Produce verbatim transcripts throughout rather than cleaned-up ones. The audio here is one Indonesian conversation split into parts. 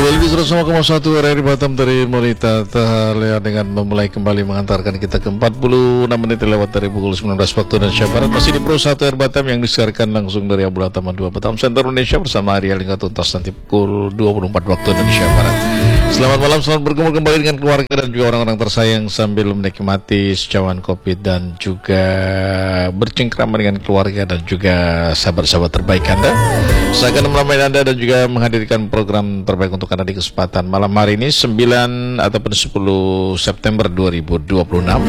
Kembali di seratus lima koma satu R R I Batam dari Morita Tahalea dengan memulai kembali mengantarkan kita ke empat puluh enam menit lewat dari pukul sembilan belas waktu Indonesia Barat. Masih di Pro satu R Batam yang disiarkan langsung dari Abu Taman dua Batam Center Indonesia bersama Arya Lingga Tuntas nanti pukul dua puluh empat waktu Indonesia Barat. Selamat malam, selamat berkumpul kembali dengan keluarga dan juga orang-orang tersayang sambil menikmati secawan kopi dan juga bercengkrama dengan keluarga dan juga sahabat-sahabat terbaik Anda. Saya akan melamai Anda dan juga menghadirkan program terbaik untuk Anda di kesempatan malam hari ini sembilan ataupun sepuluh September dua ribu dua puluh enam.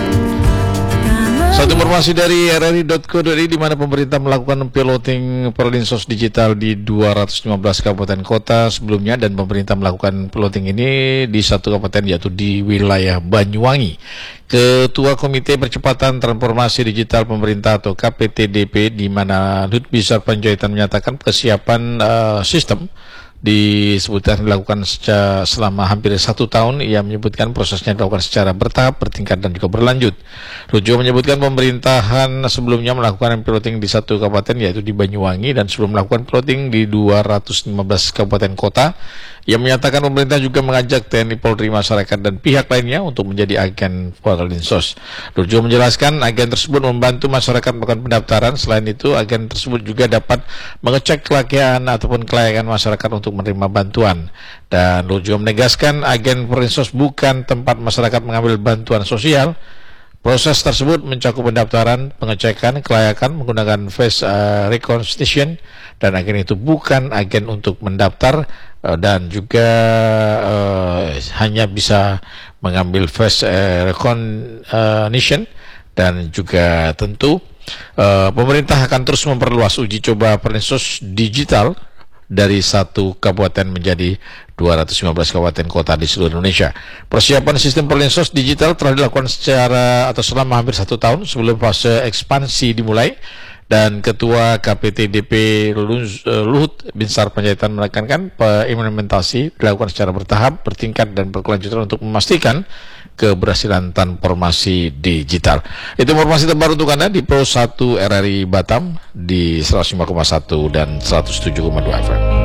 Satu informasi dari R R I titik co titik I D di mana pemerintah melakukan piloting Perlinsos digital di dua ratus lima belas kabupaten kota sebelumnya, dan pemerintah melakukan piloting ini di satu kabupaten yaitu di wilayah Banyuwangi. Ketua Komite Percepatan Transformasi Digital Pemerintah atau K P T D P di mana Lut Binsar Panjaitan menyatakan kesiapan uh, sistem disebutkan dilakukan secara, selama hampir satu tahun. Ia menyebutkan prosesnya dilakukan secara bertahap, bertingkat dan juga berlanjut. Lujo menyebutkan pemerintahan sebelumnya melakukan piloting di satu kabupaten yaitu di Banyuwangi, dan sebelum melakukan piloting di dua ratus lima belas kabupaten kota. Ia menyatakan pemerintah juga mengajak T N I, Polri, masyarakat dan pihak lainnya untuk menjadi agen Perlinsos. Lujo menjelaskan agen tersebut membantu masyarakat melakukan pendaftaran. Selain itu, agen tersebut juga dapat mengecek kelayakan ataupun kelayakan masyarakat untuk menerima bantuan. Dan Lujo menegaskan agen Perlinsos bukan tempat masyarakat mengambil bantuan sosial. Proses tersebut mencakup pendaftaran, pengecekan kelayakan menggunakan face uh, recognition, dan agen itu bukan agen untuk mendaftar uh, dan juga uh, hanya bisa mengambil face uh, recognition. Dan juga tentu uh, pemerintah akan terus memperluas uji coba Perlinsos digital dari satu kabupaten menjadi dua ratus lima belas kabupaten kota di seluruh Indonesia. Persiapan sistem Perlinsos digital telah dilakukan secara atau selama hampir satu tahun sebelum fase ekspansi dimulai. Dan Ketua K P T D P Luhut Binsar Panjaitan menekankan implementasi dilakukan secara bertahap, bertingkat dan berkelanjutan untuk memastikan keberhasilan transformasi digital. Itu informasi terbaru untuk Anda di Pro satu R R I Batam di seratus lima koma satu dan seratus tujuh koma dua F M.